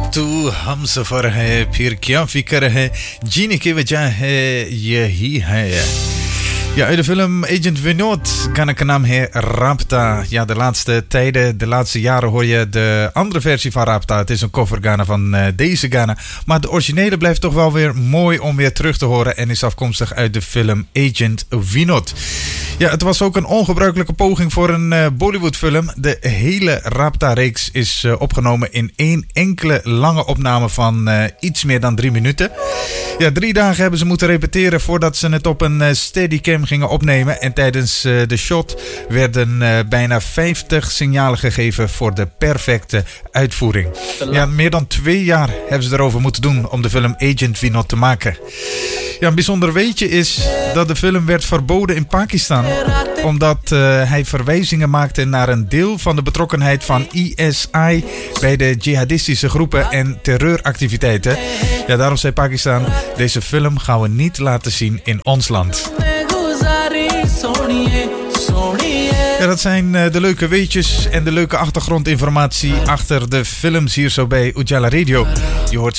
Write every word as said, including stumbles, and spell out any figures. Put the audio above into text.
तू हम सफर है फिर क्या फिक्र है जीने की वजह है यही है. Ja, uit de film Agent Vinod kan ik een naam heer Rapta. Ja, de laatste tijden, de laatste jaren hoor je de andere versie van Rapta. Het is een cover Ghana van uh, deze Ghana. Maar de originele blijft toch wel weer mooi om weer terug te horen. En is afkomstig uit de film Agent Vinod. Ja, het was ook een ongebruikelijke poging voor een uh, Bollywood film. De hele Rapta-reeks is uh, opgenomen in één enkele lange opname van uh, iets meer dan drie minuten. Ja, drie dagen hebben ze moeten repeteren voordat ze het op een uh, steadicam gingen opnemen. En tijdens uh, de shot werden uh, bijna vijftig signalen gegeven voor de perfecte uitvoering. Ja, meer dan twee jaar hebben ze erover moeten doen om de film Agent Vinod te maken. Ja, een bijzonder weetje is dat de film werd verboden in Pakistan. Omdat uh, hij verwijzingen maakte naar een deel van de betrokkenheid van I S I bij de jihadistische groepen en terreuractiviteiten. Ja, daarom zei Pakistan, deze film gaan we niet laten zien in ons land. Ja, dat zijn uh, de leuke weetjes en de leuke achtergrondinformatie achter de films hier zo bij Ujala Radio. Je hoort